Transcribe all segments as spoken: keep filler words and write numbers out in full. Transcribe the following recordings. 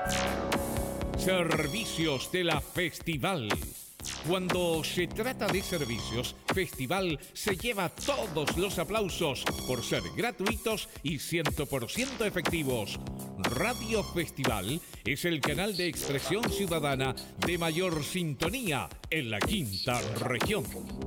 Servicios de la Festival. Cuando se trata de servicios, Festival se lleva todos los aplausos por ser gratuitos y cien por ciento efectivos. Radio Festival es el canal de expresión ciudadana de mayor sintonía en la quinta región.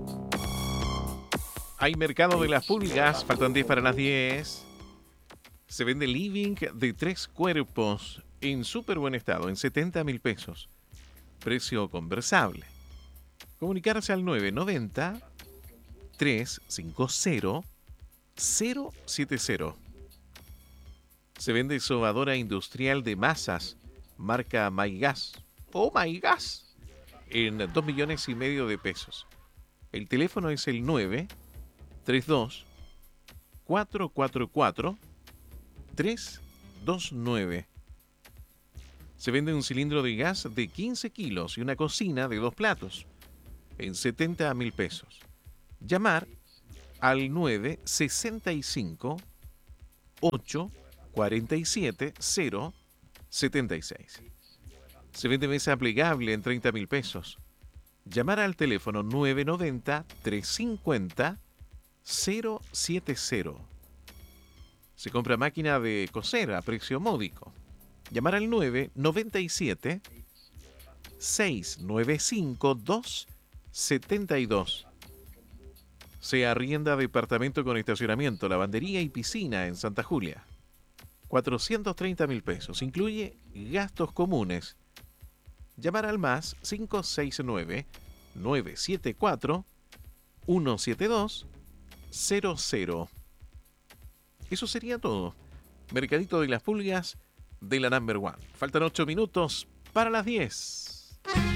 Hay mercado de las pulgas, faltan diez para las diez. Se vende living de tres cuerpos en súper buen estado, en setenta mil pesos. Precio conversable. Comunicarse al nueve noventa, trescientos cincuenta, cero setenta. Se vende sobadora industrial de masas, marca Maygas. ¡Oh, Maygas! En dos millones y medio de pesos. El teléfono es el nueve treinta y dos, cuatrocientos cuarenta y cuatro, trescientos veintinueve. Se vende un cilindro de gas de quince kilos y una cocina de dos platos en setenta mil pesos. Llamar al nueve sesenta y cinco, ocho cuarenta y siete, cero setenta y seis. Se vende mesa plegable en treinta mil pesos. Llamar al teléfono nueve noventa, trescientos cincuenta, cero setenta. Se compra máquina de coser a precio módico. Llamar al nueve noventa y siete, seiscientos noventa y cinco, doscientos setenta y dos. Se arrienda departamento con estacionamiento, lavandería y piscina en Santa Julia. cuatrocientos treinta mil pesos. Incluye gastos comunes. Llamar al más cinco seis nueve, nueve siete cuatro, uno siete dos, cero cero. Eso sería todo. Mercadito de las Pulgas de la Number One. Faltan ocho minutos para las diez.